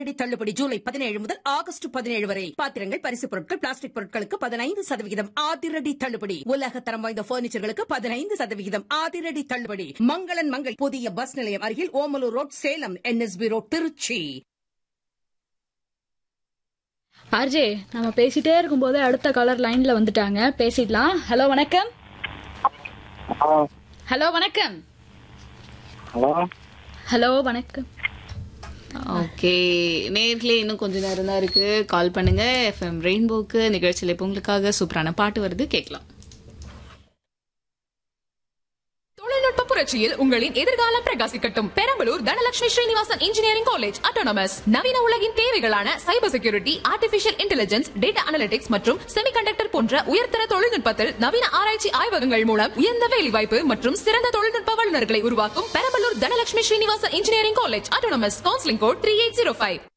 தள்ளுபடி ஜூலை 17 முதல் ஆகஸ்ட் 17 வரை. பாத்திரங்கள், பரிசு பொருட்கள், பிளாஸ்டிக் பொருட்களுக்கு 15% அதிரடி தள்ளுபடி. உலக தரம் வாய்ந்த பர்னிச்சர்களுக்கு 15% அதிரடி தள்ளுபடி. மங்களன் மங்கள் புதிய பஸ் நிலையம் அருகில் Omalur road, Salem. NSB road, Trichy. RJ, நம்ம பேசிட்டே இருக்கும்போது அடுத்த காலர் லைன்ல வந்துட்டாங்க. பேசிடலாம். ஹலோ வணக்கம். ஹலோ வணக்கம். ஹலோ வணக்கம். ஓகே நேர்களே, இன்னும் கொஞ்ச நேரம் தான் இருக்கு. கால் பண்ணுங்க. FM ரெயின்போக்கு நிகழ்ச்சியில் இப்போ உங்களுக்காக சூப்பரான பாட்டு வருது, கேட்கலாம். தொழில்நுட்ப புரட்சியில் உங்களின் எதிர்காலம் பிரகாசிக்கட்டும். Perambalur Dhanalakshmi Srinivasan engineering college autonomous நவீன உலகின் தேவைகளான cyber security, artificial intelligence, data analytics மற்றும் செமிகண்டக்டர் போன்ற உயர்தர தொழில்நுட்பத்தில் நவீன ஆராய்ச்சி ஆய்வகங்கள் மூலம் உயர்ந்த வேலைவாய்ப்பு மற்றும் சிறந்த தொழில்நுட்ப வல்லுநர்களை உருவாக்கும் Perambalur Dhanalakshmi Srinivasan engineering college autonomous. Counselling code 3805.